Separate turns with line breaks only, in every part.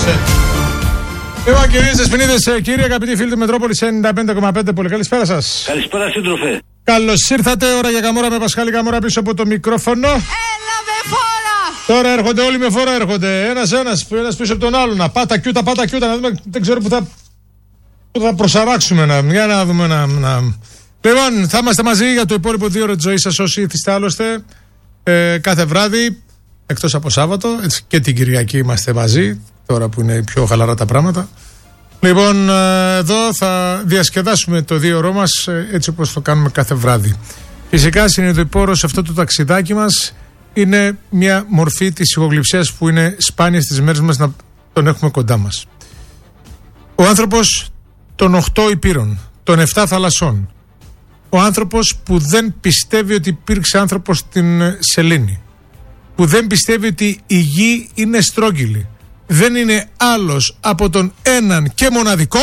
Λοιπόν, κυρίες και σπινίδες, κύριοι αγαπητοί φίλοι του Μετρόπολης 95,5, πολύ καλησπέρα σας.
Καλησπέρα, σύντροφε.
Καλώς ήρθατε, ώρα για Καμόρα με Πασχάλη Καμόρα πίσω από το μικρόφωνο.
Έλα με φόρα!
Τώρα έρχονται όλοι με φόρα, έρχονται ένας πίσω από τον άλλον. Να πάτα κιούτα, να δούμε, δεν ξέρω που θα προσαράξουμε, για να δούμε Λοιπόν, θα είμαστε μαζί για το υπόλοιπο 2 ώρες της ζωής σας όσοι ήθιστε άλλωστε κάθε βράδυ, εκτός από Σάββατο, έτσι, και την Κυριακή είμαστε μαζί, τώρα που είναι πιο χαλαρά τα πράγματα. Λοιπόν, εδώ θα διασκεδάσουμε το 2 ώρο μας έτσι όπως το κάνουμε κάθε βράδυ. Φυσικά, συνειδητοπόρο σε αυτό το ταξιδάκι μας είναι μια μορφή της ηχογλυψίας που είναι σπάνια στις μέρες μας να τον έχουμε κοντά μας. Ο άνθρωπος των 8 υπήρων, των 7 θαλασσών. Ο άνθρωπος που δεν πιστεύει ότι υπήρξε άνθρωπος στην σελήνη. Που δεν πιστεύει ότι η γη είναι στρόγγυλη. Δεν είναι άλλος από τον έναν και μοναδικό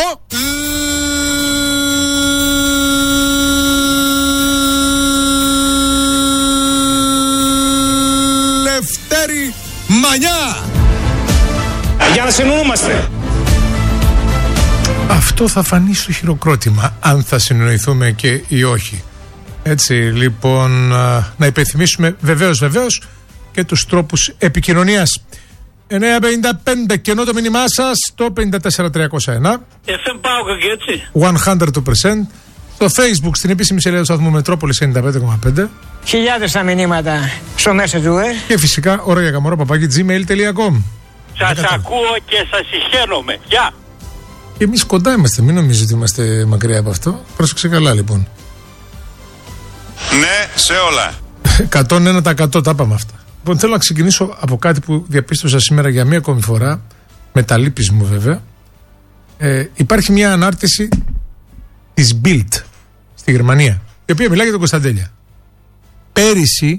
Λευτέρη Μανιά.
Για να συνεννοούμαστε.
Αυτό θα φανεί στο χειροκρότημα, αν θα συνεννοηθούμε και ή όχι. Έτσι, λοιπόν, να υπενθυμίσουμε βεβαίως και τους τρόπους επικοινωνίας. 955 κενό το μήνυμά σας, το 54301.
FM Πάοκ και έτσι.
100%. Στο Facebook, στην επίσημη σελίδα του σταθμού Μετρόπολης 95,5.
Χιλιάδες τα μηνύματα στο Messenger.
Και φυσικά, ώρα για Καμόρα @gmail.com.
Σας ακούω και σας συγχαίρομαι. Γεια.
Και εμείς κοντά είμαστε, μην νομίζετε ότι είμαστε μακριά από αυτό. Πρόσεξε καλά, λοιπόν.
Ναι, σε όλα.
101% τα είπαμε αυτά. Λοιπόν, θέλω να ξεκινήσω από κάτι που διαπίστωσα σήμερα για μία ακόμη φορά, με τα λύπης μου βέβαια. Υπάρχει μια ανάρτηση της Bild στη Γερμανία, η οποία μιλάει για τον Κωνσταντέλια. Πέρυσι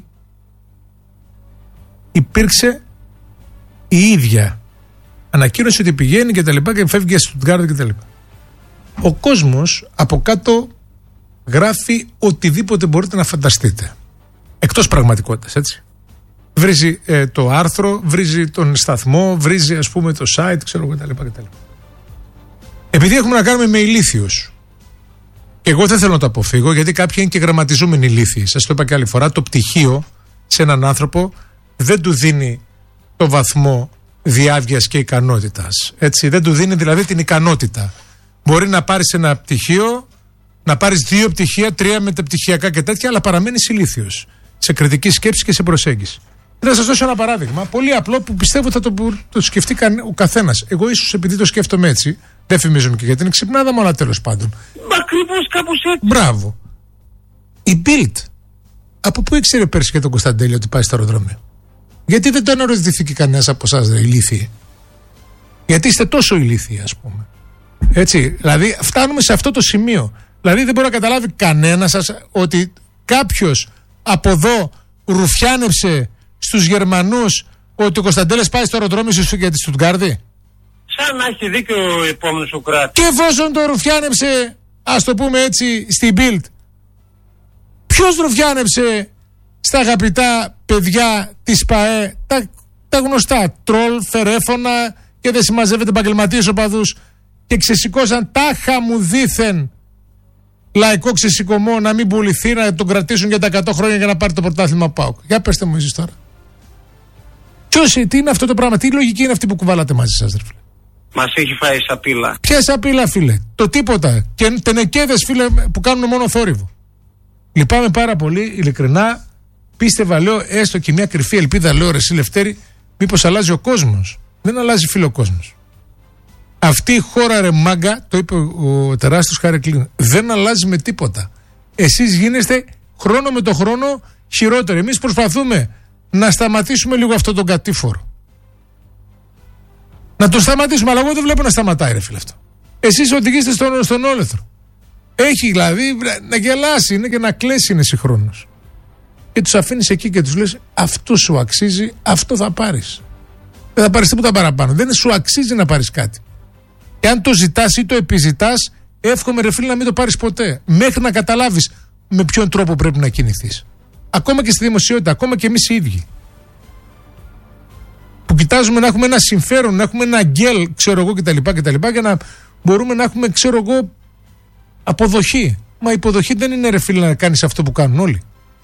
υπήρξε η ίδια ανακοίνωση ότι πηγαίνει και τα λοιπά και φεύγει για Στουτγκάρδη και τα λοιπά. Ο κόσμος από κάτω γράφει οτιδήποτε μπορείτε να φανταστείτε. Εκτός πραγματικότητας, έτσι. Βρίζει το άρθρο, βρίζει τον σταθμό, βρίζει ας πούμε το site, ξέρω εγώ κτλ. Επειδή έχουμε να κάνουμε με ηλίθιους, και εγώ δεν θέλω να το αποφύγω, γιατί κάποιοι είναι και γραμματιζόμενοι ηλίθιοι. Σας το είπα και άλλη φορά, το πτυχίο σε έναν άνθρωπο δεν του δίνει το βαθμό διάβγειας και ικανότητας. Έτσι, δεν του δίνει δηλαδή την ικανότητα. Μπορεί να πάρεις ένα πτυχίο, να πάρεις 2 πτυχία, 3 μεταπτυχιακά και τέτοια, αλλά παραμένεις ηλίθιος σε κριτική σκέψη και σε προσέγγιση. Θα σας δώσω ένα παράδειγμα, πολύ απλό που πιστεύω θα το σκεφτεί ο καθένας. Εγώ ίσως επειδή το σκέφτομαι έτσι, δεν φημίζομαι και για την ξυπνάδα μου, αλλά τέλος πάντων.
Ακριβώς κάπως έτσι.
Μπράβο. Η Bild, από πού ήξερε πέρσι για τον Κωνσταντέλη ότι πάει στο αεροδρόμιο? Γιατί δεν το αναρωτήθηκε κανένας από εσάς, ηλίθιοι? Γιατί είστε τόσο ηλίθιοι, ας πούμε. Έτσι, δηλαδή φτάνουμε σε αυτό το σημείο. Δηλαδή δεν μπορεί να καταλάβει κανένας σας ότι κάποιος από εδώ ρουφιάνεψε στους Γερμανούς ότι ο Κωνσταντέλης πάει στο αεροδρόμιο για τη Στουτγκάρδη.
Σαν να έχει δίκιο ο επόμενος ο κράτης.
Και εφόσον το ρουφιάνεψε, ας το πούμε έτσι, στην Bild, ποιος ρουφιάνεψε στα αγαπητά παιδιά της ΠΑΕ, τα γνωστά τρόλ, φερέφωνα και δεν συμμαζεύεται επαγγελματίες οπαδούς και ξεσηκώσαν τάχα μου δήθεν λαϊκό ξεσηκωμό να μην πουληθεί, να τον κρατήσουν για τα 100 χρόνια για να πάρει το πρωτάθλημα ΠΑΟΚ. Για πέστε μου εσείς τώρα. Τι είναι αυτό το πράγμα, τι λογική είναι αυτή που κουβαλάτε μαζί σας, ρε φίλε?
Μας έχει φάει σαπίλα.
Ποια σαπίλα, φίλε? Το τίποτα. Και τενεκέδες, φίλε, που κάνουν μόνο θόρυβο. Λυπάμαι πάρα πολύ, ειλικρινά. Πίστευα, λέω, έστω και μια κρυφή ελπίδα, λέω, ρε εσύ Λευτέρη, μήπως αλλάζει ο κόσμος? Δεν αλλάζει, φίλε, ο κόσμος. Αυτή η χώρα, ρε μάγκα, το είπε ο τεράστιος Χάρη Κλίν, δεν αλλάζει με τίποτα. Εσείς γίνεστε χρόνο με το χρόνο χειρότεροι. Εμείς προσπαθούμε να σταματήσουμε λίγο αυτόν τον κατήφορο. Να τον σταματήσουμε, αλλά εγώ δεν βλέπω να σταματάει, ρε φίλε, αυτό. Εσείς οδηγείστε στον όλεθρο. Έχει δηλαδή να γελάσει είναι και να κλέσει είναι συγχρόνως. Και τους αφήνεις εκεί και τους λες, αυτό σου αξίζει, αυτό θα πάρεις. Δεν θα πάρεις τίποτα παραπάνω. Δεν σου αξίζει να πάρεις κάτι. Και αν το ζητάς ή το επιζητάς, εύχομαι, ρε φίλε, να μην το πάρεις ποτέ. Μέχρι να καταλάβεις με ποιον τρόπο πρέπει να κινηθείς. Ακόμα και στη δημοσιότητα, ακόμα και εμείς οι ίδιοι. Που κοιτάζουμε να έχουμε ένα συμφέρον, να έχουμε ένα γκέλ, ξέρω εγώ κτλ. Για να μπορούμε να έχουμε, ξέρω εγώ, αποδοχή. Μα η υποδοχή δεν είναι, ρε φίλε, να κάνεις αυτό που κάνουν όλοι.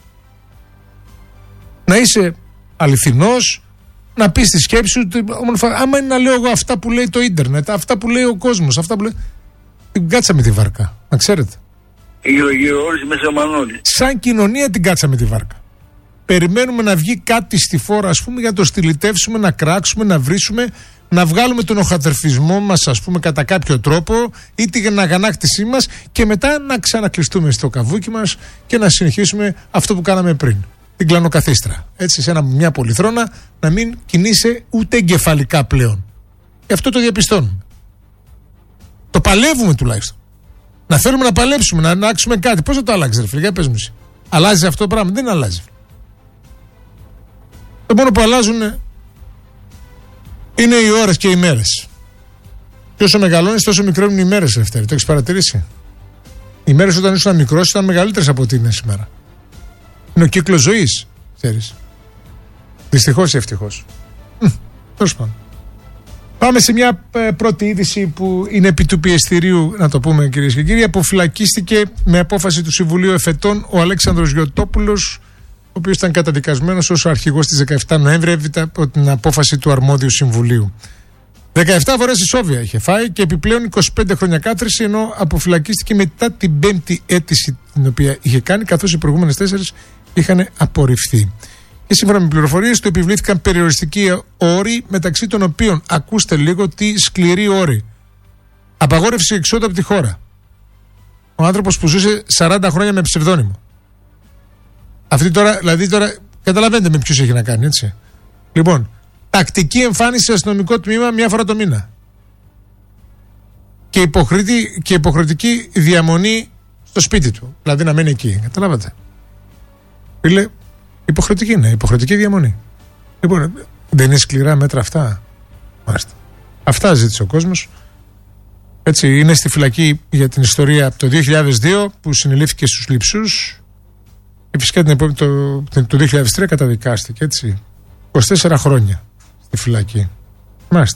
Να είσαι αληθινός, να πεις τη σκέψη σου. Άμα είναι να λέω εγώ αυτά που λέει το ίντερνετ, αυτά που λέει ο κόσμος, αυτά που λέει. Την κάτσαμε τη βάρκα, να ξέρετε.
Όλοι μέσα Μανώλη.
Σαν κοινωνία την κάτσαμε τη βάρκα. Περιμένουμε να βγει κάτι στη φόρα, ας πούμε, για να το στυλιτεύσουμε, να κράξουμε, να βρίσουμε, να βγάλουμε τον οχατερφισμό μας, ας πούμε, κατά κάποιο τρόπο, ή την αγανάκτησή μας, και μετά να ξανακλειστούμε στο καβούκι μας και να συνεχίσουμε αυτό που κάναμε πριν. Την κλανοκαθίστρα. Έτσι, σε μια πολυθρόνα, να μην κινείσαι ούτε εγκεφαλικά πλέον. Και αυτό το διαπιστώνουμε. Το παλεύουμε τουλάχιστον. Να θέλουμε να παλέψουμε, να αλλάξουμε κάτι. Πώς θα το αλλάξει, ρε φίλε, για πες μου εσύ. Αλλάζει αυτό το πράγμα? Δεν αλλάζει. Το μόνο που αλλάζουν είναι οι ώρες και οι μέρες. Και όσο μεγαλώνεις, τόσο μικραίνουν οι μέρες, Λευτέρη. Το έχεις παρατηρήσει? Οι μέρες όταν ήσουν μικρός ήταν μεγαλύτερες από ό,τι είναι σήμερα. Είναι ο κύκλος ζωής, ξέρεις. Δυστυχώς ή ευτυχώς. Τέλος πάντων. Πάμε σε μια πρώτη είδηση που είναι επί του πιεστηρίου, να το πούμε, κυρίες και κύριοι. Αποφυλακίστηκε με απόφαση του Συμβουλίου Εφετών ο Αλέξανδρος Γιωτόπουλος, ο οποίος ήταν καταδικασμένος ως αρχηγός της 17 Νοέμβρη από την απόφαση του αρμόδιου συμβουλίου. 17 φορές ισόβια είχε φάει και επιπλέον 25 χρόνια κάθριση, ενώ αποφυλακίστηκε μετά την 5η αίτηση την οποία είχε κάνει, καθώς οι προηγούμενες 4 είχαν απορριφθεί. Και σύμφωνα με πληροφορίες του επιβλήθηκαν περιοριστικοί όροι, μεταξύ των οποίων, ακούστε λίγο τι σκληροί όροι. Απαγόρευση εξόδου από τη χώρα. Ο άνθρωπος που ζούσε 40 χρόνια με ψευδόνυμο. Αυτή τώρα, δηλαδή τώρα, καταλαβαίνετε με ποιους έχει να κάνει, έτσι. Λοιπόν, τακτική εμφάνιση σε αστυνομικό τμήμα μια φορά το μήνα. Και υποχρεωτική διαμονή στο σπίτι του. Δηλαδή να μένει εκεί. Καταλάβατε. Φίλε, υποχρεωτική είναι. Υποχρεωτική διαμονή. Λοιπόν, δεν είναι σκληρά μέτρα αυτά? Μάλιστα. Αυτά ζήτησε ο κόσμος. Έτσι, είναι στη φυλακή για την ιστορία από το 2002 που συνελήφθηκε στους Λειψούς. Και φυσικά το 2003 καταδικάστηκε, έτσι. 24 χρόνια στη φυλακή. Μάλιστα.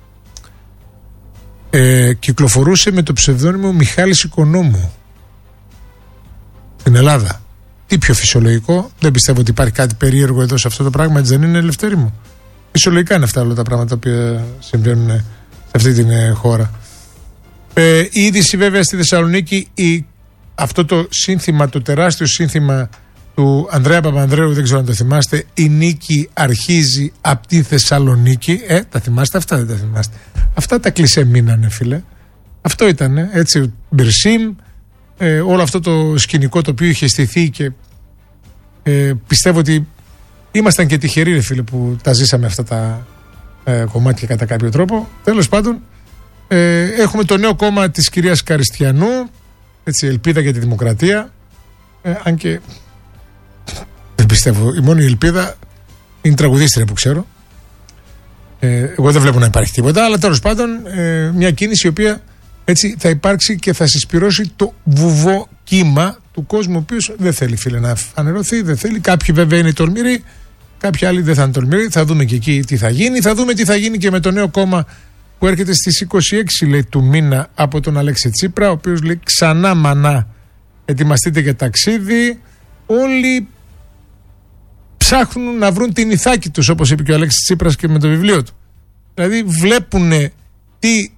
Κυκλοφορούσε με το ψευδόνυμο Μιχάλης Οικονόμου στην Ελλάδα. Τι πιο φυσιολογικό? Δεν πιστεύω ότι υπάρχει κάτι περίεργο εδώ σε αυτό το πράγμα, έτσι δεν είναι, Λευτέρη μου? Φυσιολογικά είναι αυτά όλα τα πράγματα τα οποία συμβαίνουν σε αυτή την χώρα. Η είδηση βέβαια στη Θεσσαλονίκη, αυτό το σύνθημα, το τεράστιο σύνθημα του Ανδρέα Παπανδρέου, δεν ξέρω αν το θυμάστε, η νίκη αρχίζει από τη Θεσσαλονίκη. Τα θυμάστε αυτά? Δεν τα θυμάστε? Αυτά τα κλισέ μείνανε, φίλε. Αυτό ήταν, έτσι, Μπερσίμ, όλο αυτό το σκηνικό το οποίο είχε στηθεί και πιστεύω ότι ήμασταν και τυχεροί, ρε φίλε, που τα ζήσαμε αυτά τα κομμάτια κατά κάποιο τρόπο. Τέλος πάντων, έχουμε το νέο κόμμα της κυρίας Καριστιανού, έτσι, Ελπίδα για τη Δημοκρατία, αν και δεν πιστεύω, η μόνη ελπίδα είναι η τραγουδίστρια που ξέρω. Εγώ δεν βλέπω να υπάρχει τίποτα, αλλά τέλος πάντων μια κίνηση η οποία, έτσι, θα υπάρξει και θα συσπυρώσει το βουβό κύμα του κόσμου, ο οποίος δεν θέλει, φίλε, να φανερωθεί, δεν θέλει. Κάποιοι βέβαια είναι τολμηροί, κάποιοι άλλοι δεν θα είναι τολμηροί. Θα δούμε και εκεί τι θα γίνει. Θα δούμε τι θα γίνει και με το νέο κόμμα που έρχεται στις 26, λέει, του μήνα από τον Αλέξη Τσίπρα, ο οποίος λέει ξανά μανά, ετοιμαστείτε για ταξίδι. Όλοι ψάχνουν να βρουν την ηθάκη τους, όπως είπε και ο Αλέξης Τσίπρας και με το βιβλίο του. Δηλαδή βλέπουν τι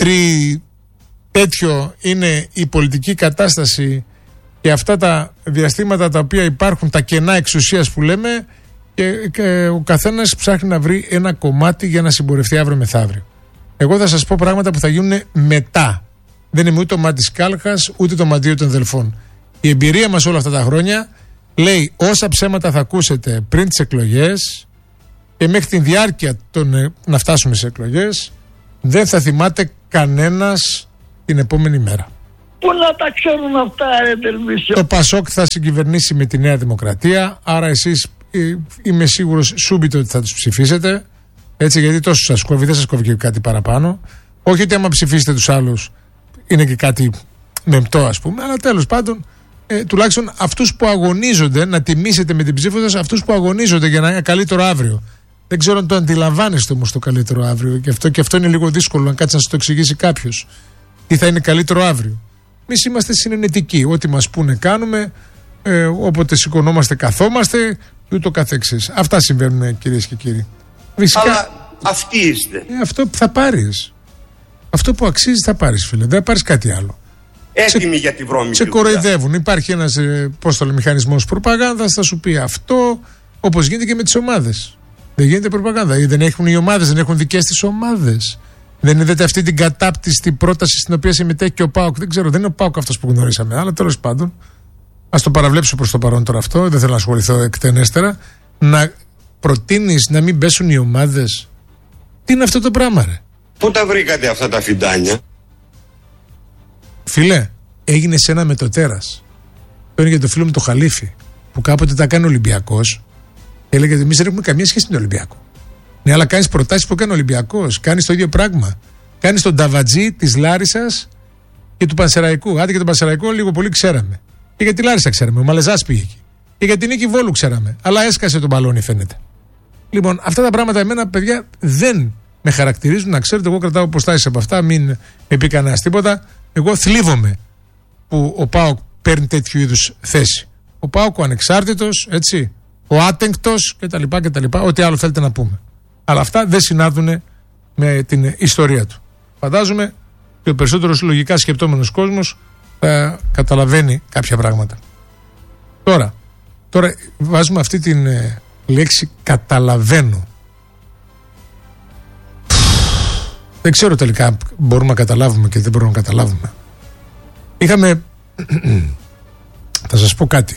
τέτοιο είναι η πολιτική κατάσταση και αυτά τα διαστήματα τα οποία υπάρχουν, τα κενά εξουσίας που λέμε, και ο καθένας ψάχνει να βρει ένα κομμάτι για να συμπορευτεί αύριο μεθαύριο. Εγώ θα σας πω πράγματα που θα γίνουν μετά. Δεν είμαι ούτε το μάτι της κάλχας, ούτε το μαντίο των δελφών. Η εμπειρία μας όλα αυτά τα χρόνια λέει όσα ψέματα θα ακούσετε πριν τις εκλογές και μέχρι τη διάρκεια να φτάσουμε σε εκλογές, δεν θα θυμάται κανένας την επόμενη μέρα.
Πού να τα ξέρουν αυτά, ρε Τελμίσιο?
Το Πασόκ θα συγκυβερνήσει με τη Νέα Δημοκρατία, άρα εσείς είμαι σίγουρος σούμπιτο ότι θα τους ψηφίσετε, έτσι, γιατί τόσο σας κόβει, δεν σας κόβει και κάτι παραπάνω. Όχι ότι άμα ψηφίσετε τους άλλους είναι και κάτι μεμπτό, ας πούμε, αλλά τέλος πάντων, τουλάχιστον αυτούς που αγωνίζονται, να τιμήσετε με την ψήφο σας αυτούς που αγωνίζονται για ένα καλύτερο αύριο. Δεν ξέρω αν το αντιλαμβάνεστε όμως το καλύτερο αύριο. Και αυτό είναι λίγο δύσκολο να κάτσει να σου το εξηγήσει κάποιος. Τι θα είναι καλύτερο αύριο. Εμείς είμαστε συνενετικοί. Ό,τι μας πούνε κάνουμε. Όποτε σηκωνόμαστε καθόμαστε και ούτω καθεξής. Αυτά συμβαίνουν, κυρίες και κύριοι. Φυσικά,
αλλά αυτοί είστε.
Αυτό που θα πάρεις. Αυτό που αξίζει θα πάρεις, φίλε. Δεν θα πάρεις κάτι άλλο.
Έτοιμοι για τη βρώμικη.
Σε κοροϊδεύουν. Υπάρχει ένας μηχανισμός προπαγάνδας, θα σου πει αυτό, όπως γίνεται και με τις ομάδες. Δεν γίνεται προπαγάνδα. Δεν έχουν οι ομάδες, δεν έχουν δικές τις ομάδες. Δεν είδατε αυτή την κατάπτυστη πρόταση στην οποία συμμετέχει και ο ΠΑΟΚ. Δεν ξέρω, δεν είναι ο ΠΑΟΚ αυτός που γνωρίσαμε, αλλά τέλος πάντων. Ας το παραβλέψω προς το παρόν τώρα αυτό. Δεν θέλω να ασχοληθώ εκτενέστερα. Να προτείνεις να μην πέσουν οι ομάδες. Τι είναι αυτό το πράγμα, ρε?
Πού τα βρήκατε αυτά τα φιντάνια?
Φίλε, έγινε σε ένα με το τέρας. Το είναι για το φίλο μου το Χαλίφη, που κάποτε τα κάνει ο Ολυμπιακός. Έλεγε ότι εμείς δεν έχουμε καμία σχέση με τον Ολυμπιακό. Ναι, αλλά κάνεις προτάσεις που κάνει ο Ολυμπιακός. Κάνεις το ίδιο πράγμα. Κάνεις τον Νταβατζή της Λάρισσας και του Πανσεραϊκού. Άντε και τον Πανσεραϊκό λίγο πολύ ξέραμε. Και για τη Λάρισα ξέραμε. Ο Μαλεζάς πήγε εκεί. Και για την Νίκη Βόλου ξέραμε. Αλλά έσκασε τον μπαλόνι, φαίνεται. Λοιπόν, αυτά τα πράγματα εμένα, παιδιά, δεν με χαρακτηρίζουν. Να ξέρετε, εγώ κρατάω αποστάσεις από αυτά. Μην με πει κανένας τίποτα. Εγώ θλίβομαι που ο ΠΑΟΚ παίρνει τέτοιου είδους θέση. Ο ΠΑΟΚ ο ανεξάρτητος, έτσι, ο άτεγκτος κτλ. Ό,τι άλλο θέλετε να πούμε. Αλλά αυτά δεν συνάδουν με την ιστορία του. Φαντάζομαι και ο περισσότερος λογικά σκεπτόμενος κόσμος καταλαβαίνει κάποια πράγματα. Τώρα βάζουμε αυτή την λέξη καταλαβαίνω. Δεν ξέρω τελικά μπορούμε να καταλάβουμε και δεν μπορούμε να καταλάβουμε. Θα σας πω κάτι.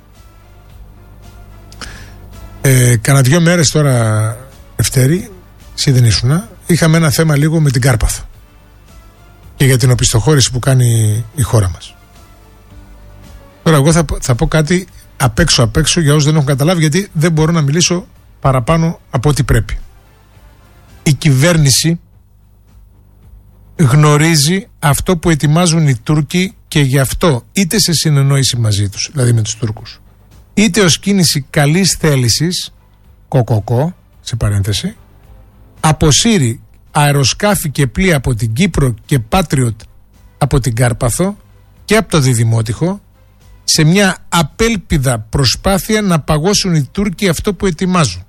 Κάνα 2 μέρες τώρα, Δευτέρη, εσύ δεν ήσουνα, είχαμε ένα θέμα λίγο με την Κάρπαθο και για την οπισθοχώρηση που κάνει η χώρα μας. Τώρα εγώ θα πω κάτι απ' έξω για όσους δεν έχουν καταλάβει, γιατί δεν μπορώ να μιλήσω παραπάνω από ό,τι πρέπει. Η κυβέρνηση γνωρίζει αυτό που ετοιμάζουν οι Τούρκοι και γι' αυτό είτε σε συνεννόηση μαζί τους, δηλαδή με τους Τούρκους, είτε ως κίνηση καλής θέλησης, κοκοκό, σε παρένθεση, αποσύρει αεροσκάφη και πλοία από την Κύπρο και Patriot από την Κάρπαθο και από το Διδημότυχο, σε μια απέλπιδα προσπάθεια να παγώσουν οι Τούρκοι αυτό που ετοιμάζουν.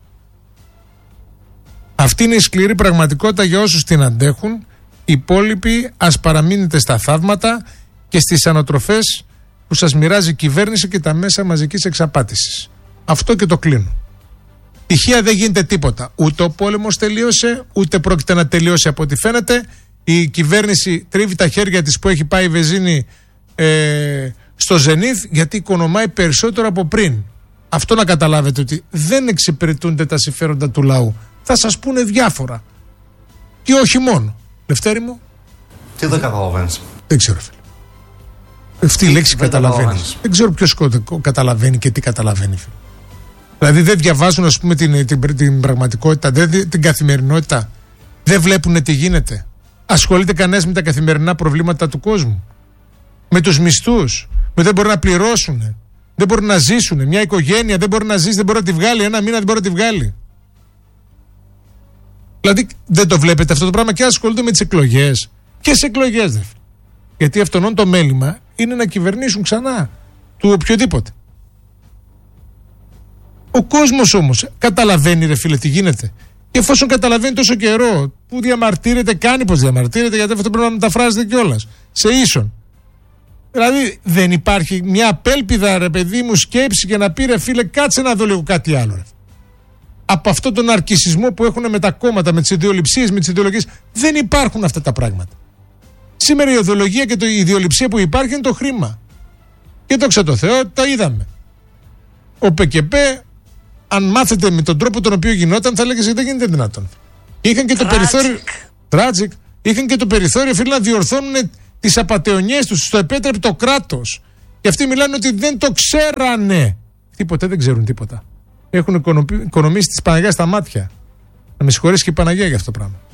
Αυτή είναι η σκληρή πραγματικότητα για όσους την αντέχουν. Οι υπόλοιποι ας παραμείνετε στα θαύματα και στις ανατροφές που σας μοιράζει η κυβέρνηση και τα μέσα μαζικής εξαπάτησης. Αυτό και το κλείνω. Τυχαία δεν γίνεται τίποτα. Ούτε ο πόλεμος τελείωσε, ούτε πρόκειται να τελειώσει από ό,τι φαίνεται. Η κυβέρνηση τρίβει τα χέρια της που έχει πάει η βενζίνη στο Ζενίθ, γιατί οικονομάει περισσότερο από πριν. Αυτό να καταλάβετε, ότι δεν εξυπηρετούνται τα συμφέροντα του λαού. Θα σας πούνε διάφορα. Και όχι μόνο. Λευτέρη μου.
Τι δεν καταλαβαίνεις?
Δεν ξέρω, φίλε. Αυτή η λέξη καταλαβαίνεις. Δεν ξέρω ποιος καταλαβαίνει και τι καταλαβαίνει, φίλε. Δηλαδή δεν διαβάζουν, ας πούμε, την πραγματικότητα, την καθημερινότητα. Δεν βλέπουν τι γίνεται. Ασχολείται κανένας με τα καθημερινά προβλήματα του κόσμου? Με τους μισθούς? Με δεν μπορούν να πληρώσουν? Δεν μπορούν να ζήσουν? Μια οικογένεια δεν μπορεί να ζήσει, δεν μπορεί να τη βγάλει. Ένα μήνα δεν μπορεί να τη βγάλει. Δηλαδή δεν το βλέπετε αυτό το πράγμα και ασχολούνται με τις εκλογές. Ποιες εκλογές, δε? Γιατί αυτόν το μέλημα είναι να κυβερνήσουν ξανά του οποιοδήποτε. Ο κόσμος όμως καταλαβαίνει, ρε φίλε, τι γίνεται. Και εφόσον καταλαβαίνει τόσο καιρό που διαμαρτύρεται, κάνει πως διαμαρτύρεται, γιατί αυτό πρέπει να μεταφράζεται κιόλας σε ίσον. Δηλαδή δεν υπάρχει μια απέλπιδα, ρε παιδί μου, σκέψη και να πει, ρε φίλε, κάτσε να δω λίγο κάτι άλλο, ρε. Από αυτόν τον αρκισισμό που έχουν με τα κόμματα, με τις ιδεολειψίες, με τις ιδεολογίες, δεν υπάρχουν αυτά τα πράγματα. Σήμερα η ιδεολογία και η ιδεολειψία που υπάρχει είναι το χρήμα. Και δόξα τω Θεώ, τα είδαμε. Ο ΠΚΠ, αν μάθετε με τον τρόπο τον οποίο γινόταν, θα λέγες ότι δεν γίνεται δυνατόν. Είχαν και το περιθώριο. Τράτζικ. Είχαν και το περιθώριο, φίλοι, να διορθώνουν τις απατεωνιές τους. Στο επέτρεπε το κράτος. Και αυτοί μιλάνε ότι δεν το ξέρανε. Αυτοί ποτέ δεν ξέρουν τίποτα. Έχουν οικονομήσει της Παναγιάς στα μάτια. Να με συγχωρέσει και η Παναγία για αυτό το πράγμα.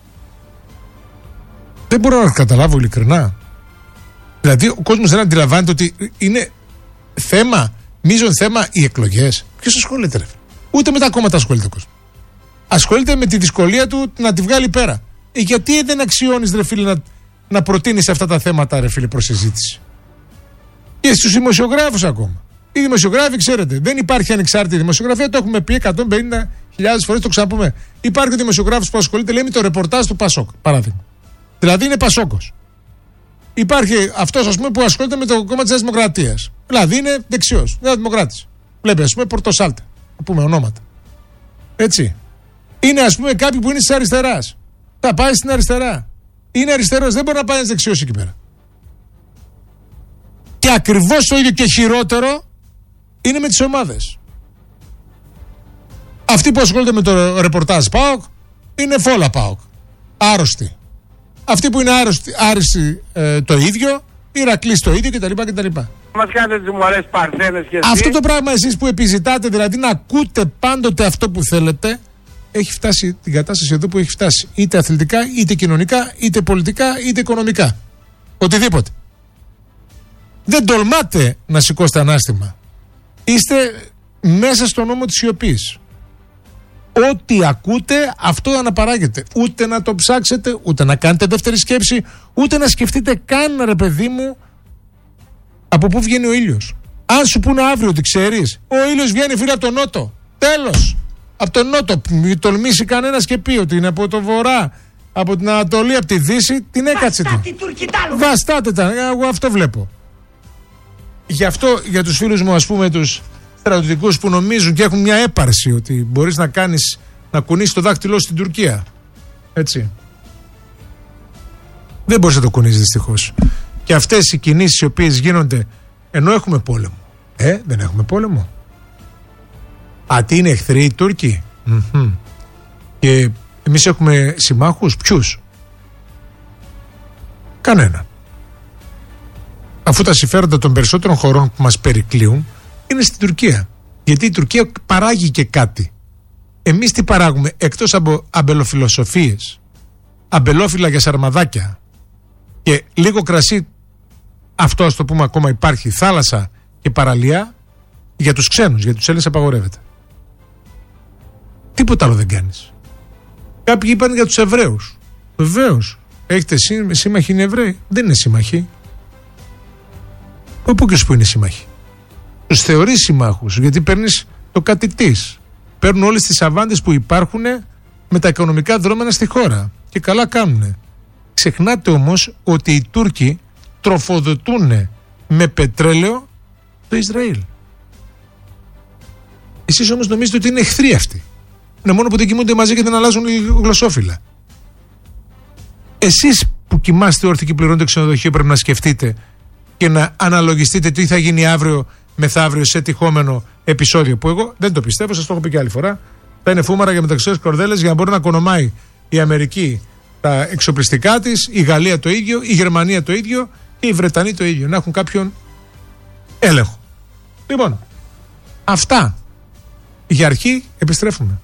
Δεν μπορώ να καταλάβω ειλικρινά. Δηλαδή ο κόσμος δεν αντιλαμβάνεται ότι είναι θέμα, μείζον θέμα οι εκλογές. Ποιος ασχολείται, ρε? Ούτε με τα κόμματα ασχολείται ο κόσμος. Ασχολείται με τη δυσκολία του να τη βγάλει πέρα. Γιατί δεν αξιώνεις, ρε φίλε, να προτείνεις αυτά τα θέματα, ρε φίλε, προς συζήτηση. Και στους δημοσιογράφους ακόμα. Οι δημοσιογράφοι, ξέρετε, δεν υπάρχει ανεξάρτητη δημοσιογραφία, το έχουμε πει 150.000 φορές, το ξαναπούμε. Υπάρχει ο δημοσιογράφος που ασχολείται, λέει, με το ρεπορτάζ του Πασόκ, παράδειγμα. Δηλαδή είναι Πασόκος. Υπάρχει αυτός, ας πούμε, που ασχολείται με το κόμμα της Δημοκρατίας. Δηλαδή είναι δεξιός, Νέα Δημοκράτης. Βλέπει, ας πούμε, Πορτοσάλτε. Να πούμε ονόματα. Έτσι. Είναι, ας πούμε, κάποιοι που είναι της αριστεράς. Θα πάει στην αριστερά. Είναι αριστερός, δεν μπορεί να πάει ένας δεξιός εκεί πέρα. Και ακριβώς το ίδιο και χειρότερο είναι με τις ομάδες. Αυτοί που ασχολούνται με το ρεπορτάζ ΠΑΟΚ είναι φόλα ΠΑΟΚ. Άρρωστοι. Αυτοί που είναι άριστοι το ίδιο, Ηρακλής το ίδιο κτλ.
Μας κάνετε τις μωρές παρθένες και
αυτό το πράγμα εσείς που επιζητάτε, δηλαδή να ακούτε πάντοτε αυτό που θέλετε, έχει φτάσει την κατάσταση εδώ που έχει φτάσει. Είτε αθλητικά, είτε κοινωνικά, είτε πολιτικά, είτε οικονομικά. Οτιδήποτε. Δεν τολμάτε να σηκώσετε ανάστημα. Είστε μέσα στο νόμο της σιωπής. Ό,τι ακούτε, αυτό αναπαράγεται. Ούτε να το ψάξετε, ούτε να κάνετε δεύτερη σκέψη, ούτε να σκεφτείτε καν, ρε παιδί μου, από πού βγαίνει ο ήλιος. Αν σου πούνε αύριο ότι ξέρεις, ο ήλιος βγαίνει, φίλε, από τον νότο. Τέλος. Από τον νότο. Μην τολμήσει κανένας και πει ότι είναι από το βορρά, από την Ανατολή, από τη Δύση, την έκατσε την. Βαστάτε τα. Εγώ αυτό βλέπω. Γι' αυτό για τους φίλους μου, ας πούμε, τους στρατιωτικούς που νομίζουν και έχουν μια έπαρση ότι μπορείς να κουνήσεις το δάχτυλό στην Τουρκία. Έτσι. Δεν μπορείς να το κουνήσεις, δυστυχώς. Και αυτές οι κινήσεις οι οποίες γίνονται ενώ έχουμε πόλεμο. Δεν έχουμε πόλεμο. Τι είναι εχθροί οι Τούρκοι. Και εμείς έχουμε συμμάχους. Ποιους? Κανένα. Αφού τα συμφέροντα των περισσότερων χωρών που μας περικλείουν είναι στην Τουρκία. Γιατί η Τουρκία παράγει και κάτι. Εμείς τι παράγουμε εκτός από αμπελοφιλοσοφίες, αμπελόφυλλα για σαρμαδάκια και λίγο κρασί? Αυτό, ας το πούμε, ακόμα υπάρχει, θάλασσα και παραλία για τους ξένους, για τους Έλληνες απαγορεύεται. Τίποτα άλλο δεν κάνεις. Κάποιοι είπαν για τους Εβραίους. Βεβαίως. Έχετε σύμμαχοι είναι Εβραίοι? Δεν είναι σύμμαχοι. Από πού είναι σύμμαχοι? Τους θεωρείς συμμάχους γιατί παίρνεις το κάτι της. Παίρνουν όλες τις αβάντες που υπάρχουν με τα οικονομικά δρόμενα στη χώρα. Και καλά κάνουνε. Ξεχνάτε όμως ότι οι Τούρκοι τροφοδοτούν με πετρέλαιο το Ισραήλ. Εσείς όμως νομίζετε ότι είναι εχθροί αυτοί. Είναι μόνο που δεν κοιμούνται μαζί και δεν αλλάζουν γλωσσόφυλλα. Εσείς που κοιμάστε όρθιοι και πληρώνετε ξενοδοχείο πρέπει να σκεφτείτε και να αναλογιστείτε τι θα γίνει αύριο μεθαύριο σε τυχόμενο επεισόδιο που εγώ δεν το πιστεύω, σας το έχω πει και άλλη φορά. Θα είναι φούμαρα για μεταξιές κορδέλες για να μπορεί να κονομάει η Αμερική τα εξοπλιστικά της, η Γαλλία το ίδιο, η Γερμανία το ίδιο και οι Βρετανοί το ίδιο. Να έχουν κάποιον έλεγχο. Λοιπόν, αυτά. Για αρχή επιστρέφουμε.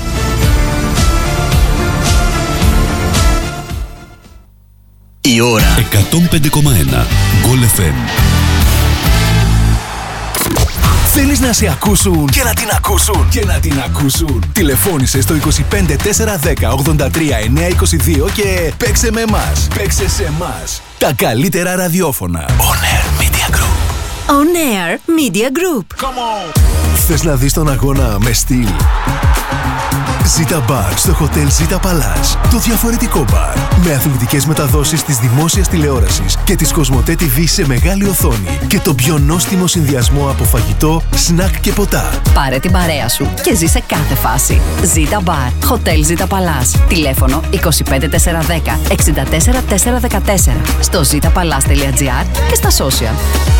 Η ώρα 105,1 Goal FM. Θέλεις να σε ακούσουν και να την ακούσουν και να την ακούσουν? Τηλεφώνησε στο 25 410 83 922 και παίξε με εμάς. Παίξε σε εμάς. Τα καλύτερα ραδιόφωνα. On Air Media Group.
On Air Media Group.
Come on. Θες να δεις τον αγώνα με στυλ? Zita Bar στο Hotel Zita Palace. Το διαφορετικό μπαρ. Με αθλητικές μεταδόσεις της δημόσιας τηλεόρασης και της Κοσμοτέ TV σε μεγάλη οθόνη. Και το πιο νόστιμο συνδυασμό από φαγητό, σνακ και ποτά.
Πάρε την παρέα σου και ζήσε κάθε φάση. Zita Bar. Hotel Zita Palace. Τηλέφωνο 25 410 64 414. Στο zitapalace.gr και στα social.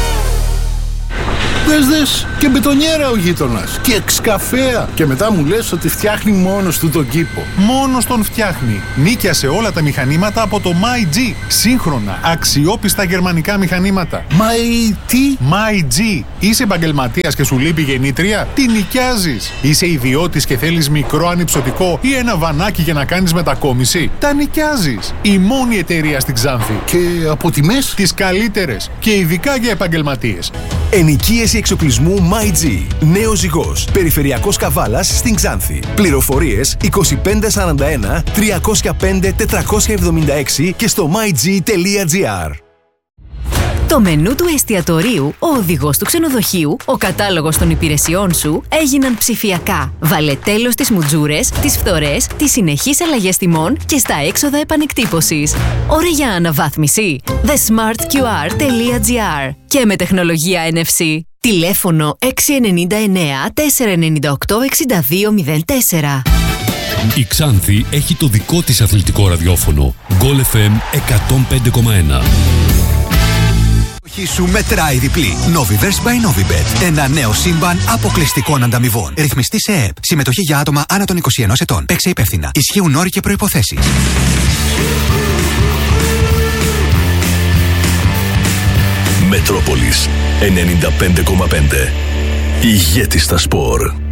Δες και μπετονιέρα ο γείτονας και εξκαφέα. Και μετά μου λες ότι φτιάχνει μόνος του τον κήπο.
Μόνος τον φτιάχνει. Νίκιασε όλα τα μηχανήματα από το MyG. Σύγχρονα, αξιόπιστα γερμανικά μηχανήματα. MyG. Είσαι επαγγελματίας και σου λείπει γεννήτρια? Τι νοικιάζεις? Είσαι ιδιώτης και θέλεις μικρό ανυψωτικό ή ένα βανάκι για να κάνεις μετακόμιση? Τα νοικιάζεις. Η μόνη εταιρεία στην Ξάνθη.
Και από τιμές?
Τις καλύτερες και ειδικά για επαγγελματίες.
Ενοικίαση εξοπλισμού MyG. Νέος Ζυγός. Περιφερειακός Καβάλας στην Ξάνθη. Πληροφορίες 2541 305 476 και στο myg.gr.
Το μενού του εστιατορίου, ο οδηγός του ξενοδοχείου, ο κατάλογος των υπηρεσιών σου έγιναν ψηφιακά. Βάλε τέλος στις μουτζούρες, τις φθορές, τις συνεχείς αλλαγές τιμών και στα έξοδα επανεκτύπωσης. Ώρα για αναβάθμιση. thesmartqr.gr και με τεχνολογία NFC. Τηλέφωνο 699 498 6204.
Η Ξάνθη έχει το δικό της αθλητικό ραδιόφωνο. Goal FM 105,1.
Σου μετράει διπλή. Noviverse by Novibet. Ένα νέο σύμπαν αποκλειστικών ανταμοιβών. Ρυθμιστή σε ΕΕΠ. Συμμετοχή για άτομα άνω των 21 ετών. Παίξε υπεύθυνα. Ισχύουν όροι και προϋποθέσεις.
Μετρόπολης 95,5. Ηγέτη στα σπορ.